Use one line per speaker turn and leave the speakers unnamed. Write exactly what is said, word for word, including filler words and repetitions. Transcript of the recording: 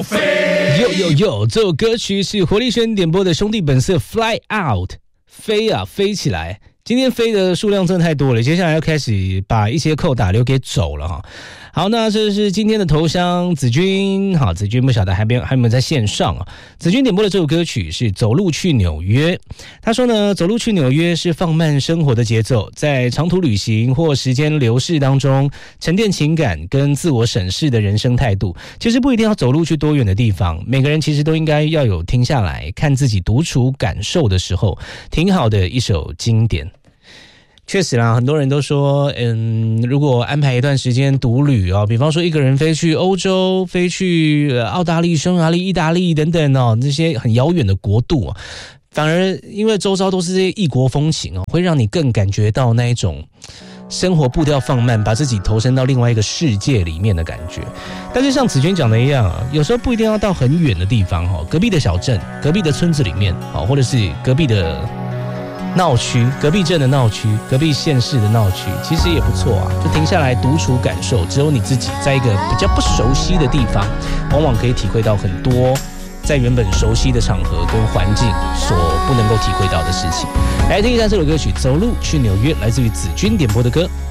有有有，这首歌曲是活力轩点播的兄弟本色 Fly Out， 飞啊飞起来。今天飞的数量真的太多了，接下来要开始把一些扣打留给走了哈。好，那这是今天的头香子君，好，子君不晓得还没有还有没有在线上啊？子君点播的这首歌曲是《走路去纽约》，他说呢，走路去纽约是放慢生活的节奏，在长途旅行或时间流逝当中沉淀情感跟自我审视的人生态度。其实不一定要走路去多远的地方，每个人其实都应该要有停下来看自己独处感受的时候，挺好的一首经典。确实啦，很多人都说，嗯，如果安排一段时间独旅哦，比方说一个人飞去欧洲、飞去澳大利亚、匈牙利、意大利等等哦，这些很遥远的国度哦，反而因为周遭都是这些异国风情哦，会让你更感觉到那一种生活步调放慢，把自己投身到另外一个世界里面的感觉。但是像子君讲的一样啊，有时候不一定要到很远的地方哦，隔壁的小镇、隔壁的村子里面哦，或者是隔壁的闹区，隔壁镇的闹区，隔壁县市的闹区，其实也不错啊。就停下来独处感受，只有你自己在一个比较不熟悉的地方，往往可以体会到很多在原本熟悉的场合跟环境所不能够体会到的事情。来听一下这首歌曲《走路去纽约》，来自于子君点播的歌。